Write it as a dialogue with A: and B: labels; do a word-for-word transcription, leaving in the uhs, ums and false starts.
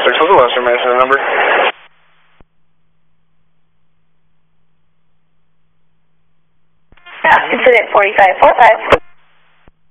A: six was the Western, may I say the number?
B: Yeah, incident forty-five forty-five.